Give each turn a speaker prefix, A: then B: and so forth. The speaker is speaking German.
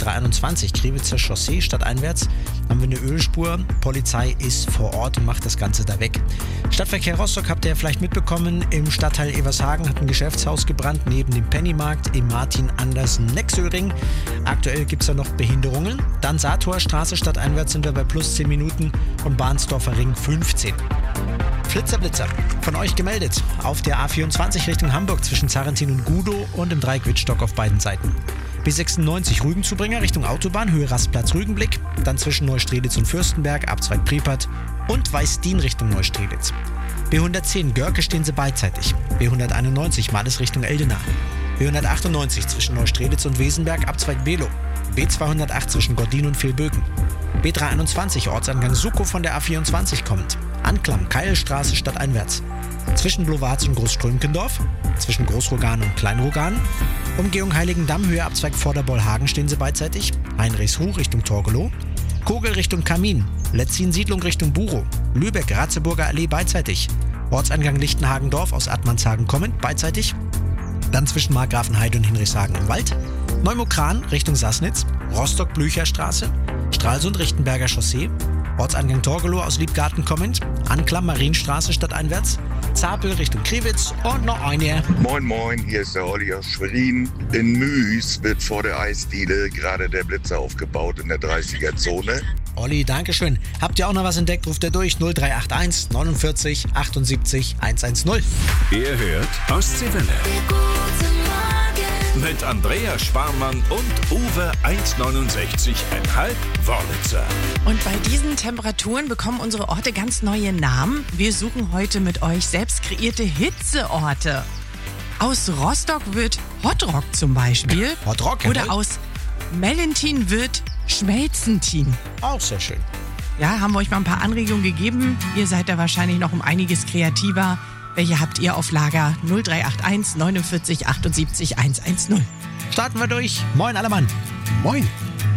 A: B321, Kriwitzer Chaussee stadteinwärts, haben wir eine Ölspur. Polizei ist vor Ort und macht das Ganze da weg. Stadtverkehr Rostock habt ihr ja vielleicht mitbekommen. Im Stadtteil Evershagen hat ein Geschäftshaus gebrannt, neben dem Pennymarkt im Martin-Anders-Nexöring. Aktuell gibt es da noch Behinderungen. Dann Satorstraße stadteinwärts sind wir bei plus 10 Minuten und Bahnsdorfer Ring 15. Flitzer von euch gemeldet auf der A24 Richtung Hamburg zwischen Zarrentin und Gudow und im Dreieck Wittstock auf beiden Seiten. B96 Rügenzubringer Richtung Autobahn, Höhe Rastplatz Rügenblick, dann zwischen Neustrelitz und Fürstenberg, Abzweig Pripat und Weißdien Richtung Neustrelitz. B110 Görke stehen sie beidseitig, B191 Males Richtung Eldena, B198 zwischen Neustrelitz und Wesenberg, Abzweig Below, B208 zwischen Gordin und Vilböken, B321 Ortsangang Suckow von der A24 kommend, Anklam Keilstraße stadteinwärts, zwischen Blowarz und Großströmkendorf, zwischen Großrogan und Kleinrogan, Umgehung Heiligendamm, Höhe Abzweig Vorderbollhagen stehen sie beidseitig, Heinrichsruh Richtung Torgelow, Kogel Richtung Kamin, Letzin-Siedlung Richtung Burow, Lübeck Ratzeburger Allee beidseitig, Ortsangang Lichtenhagendorf aus Attmannshagen kommend beidseitig, dann zwischen Markgrafenheide und Hinrichshagen im Wald, Neumokran Richtung Sassnitz, Rostock-Blücherstraße, Stralsund-Richtenberger Chaussee, Ortsangang Torgelow aus Liebgarten kommend, Anklam Marienstraße stadteinwärts, Zapel Richtung Kriwitz und noch eine.
B: Moin moin, hier ist der Olli aus Schwerin. In Müs wird vor der Eisdiele gerade der Blitzer aufgebaut in der 30er-Zone.
A: Olli, dankeschön. Habt ihr auch noch was entdeckt, ruft ihr durch 0381 49 78 110.
C: Ihr hört Ostseewelle. Mit Andrea Sparmann und Uwe 1,69,5 Wörlitzer.
D: Und bei diesen Temperaturen bekommen unsere Orte ganz neue Namen. Wir suchen heute mit euch selbst kreierte Hitzeorte. Aus Rostock wird Hotrock zum Beispiel.
A: Hotrock,
D: oder aus Mellentin wird Schmelzentin.
A: Auch sehr schön.
D: Ja, haben wir euch mal ein paar Anregungen gegeben. Ihr seid da wahrscheinlich noch um einiges kreativer. Welche habt ihr auf Lager? 0381 49 78 110.
A: Starten wir durch. Moin, Allemann.
E: Moin.